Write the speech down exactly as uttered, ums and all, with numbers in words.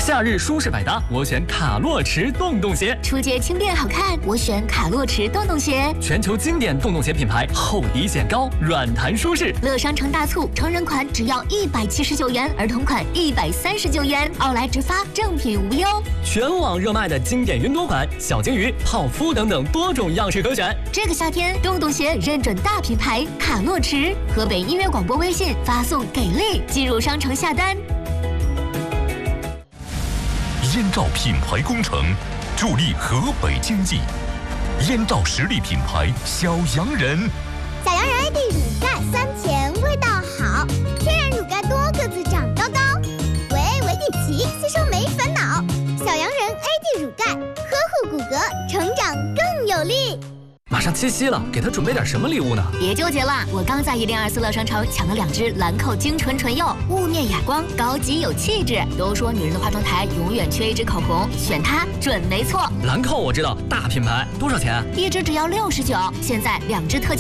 夏日舒适百搭，我选卡洛驰洞洞鞋。 出街轻便好看，我选卡洛驰洞洞鞋。 全球经典洞洞鞋品牌，厚底显高，软弹舒适。 乐商城大促，成人款只要一百七十九元，儿童款一百三十九元，奥莱直发，正品无忧。 全网热卖的经典云朵款、小金鱼、泡芙等等多种样式可选。 这个夏天，洞洞鞋认准大品牌卡洛驰，河北音乐广播微信发送给力，进入商城下单。 燕赵品牌工程，助力河北经济。燕赵实力品牌小洋人， 小洋人 A D 乳盖酸甜味道好，天然乳盖多个子长高高，维 A 维 D 齐，吸收没烦恼。小洋人 A D 乳盖，呵护骨骼，成长更有力。 马上七夕了，给他准备点什么礼物呢？ 别纠结了，我刚在一零二四乐商城抢了两支兰蔻精纯唇釉，雾面哑光，高级有气质。都说女人的化妆台永远缺一支口红，选它准没错。 兰蔻我知道，大品牌，多少钱？ 一支只要六十九，现在两支特价。